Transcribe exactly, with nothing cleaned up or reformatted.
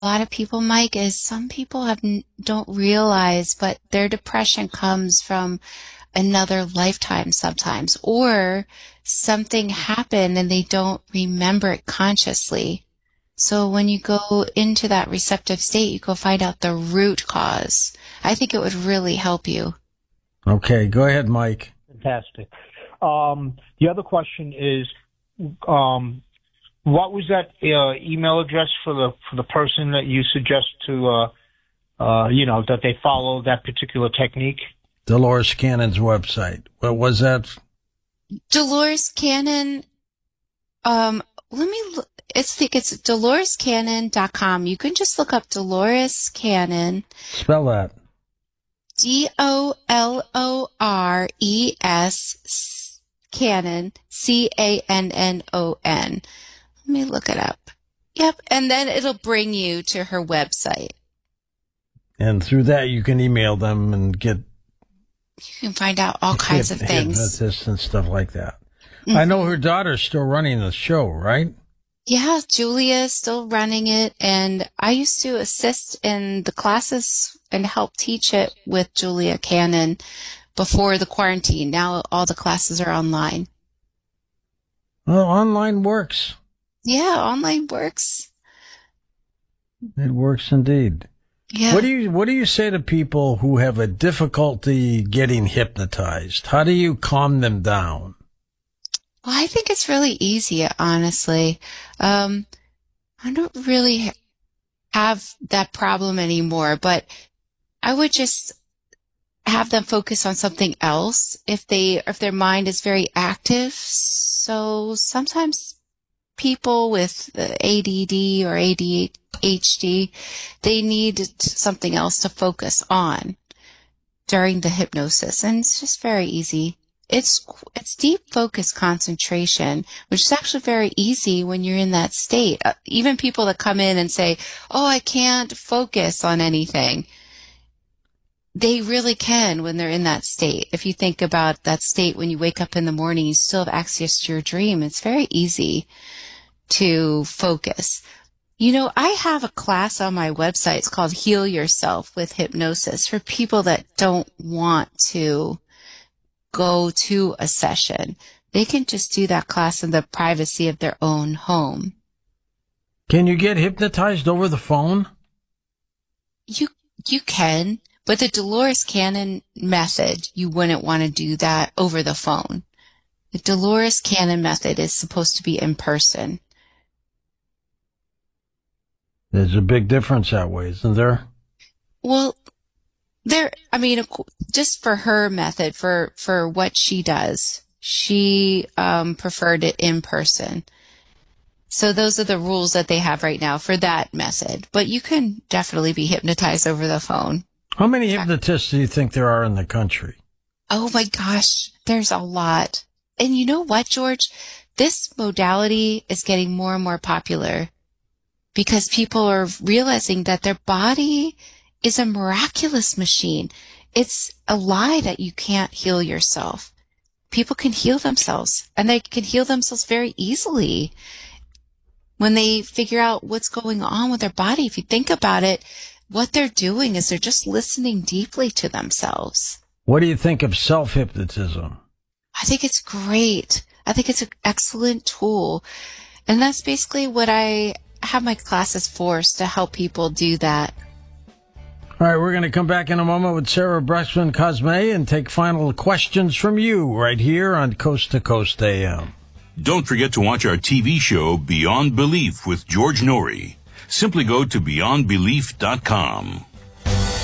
a lot of people, Mike, is some people have don't realize, but their depression comes from another lifetime sometimes, or something happened and they don't remember it consciously. So when you go into that receptive state, you go find out the root cause. I think it would really help you. Okay, go ahead, Mike. Fantastic. Um, the other question is, um, what was that uh, email address for the for the person that you suggest to, uh, uh, you know, that they follow that particular technique? Dolores Cannon's website. What was that? Dolores Cannon. Um, let me. Look. It's I think it's dolores cannon dot com. You can just look up Dolores Cannon. Spell that. D O L O R E S Cannon, C A N N O N. Let me look it up. Yep, and then it'll bring you to her website. And through that, you can email them and get... You can find out all kinds hip, of things. Hypnotists and stuff like that. Mm-hmm. I know her daughter's still running the show, right? Yeah, Julia is still running it, and I used to assist in the classes and help teach it with Julia Cannon before the quarantine. Now all the classes are online. Well, online works. Yeah, online works. It works indeed. Yeah. What do you What do you say to people who have a difficulty getting hypnotized? How do you calm them down? Well, I think it's really easy, honestly. Um, I don't really have that problem anymore, but I would just have them focus on something else if they, if their mind is very active. So sometimes people with A D D or A D H D, they need something else to focus on during the hypnosis, and it's just very easy. It's it's deep focus concentration, which is actually very easy when you're in that state. Uh, even people that come in and say, oh, I can't focus on anything, they really can when they're in that state. If you think about that state when you wake up in the morning, you still have access to your dream. It's very easy to focus. You know, I have a class on my website. It's called Heal Yourself with Hypnosis for people that don't want to go to a session. They can just do that class in the privacy of their own home. Can you get hypnotized over the phone? You you can, but the Dolores Cannon method, you wouldn't want to do that over the phone. The Dolores Cannon method is supposed to be in person. There's a big difference that way, isn't there? Well, there, I mean, just for her method, for, for what she does, she um, preferred it in person. So those are the rules that they have right now for that method. But you can definitely be hypnotized over the phone. How many hypnotists do you think there are in the country? Oh, my gosh, there's a lot. And you know what, George? This modality is getting more and more popular because people are realizing that their body is a miraculous machine. It's a lie that you can't heal yourself. People can heal themselves, and they can heal themselves very easily when they figure out what's going on with their body. If you think about it, what they're doing is they're just listening deeply to themselves. What do you think of self-hypnotism? I think it's great. I think it's an excellent tool. And that's basically what I have my classes for, is to help people do that. All right, we're going to come back in a moment with Sarah Bressman Cosme and take final questions from you right here on Coast to Coast A M. Don't forget to watch our T V show Beyond Belief with George Norrie. Simply go to beyond belief dot com.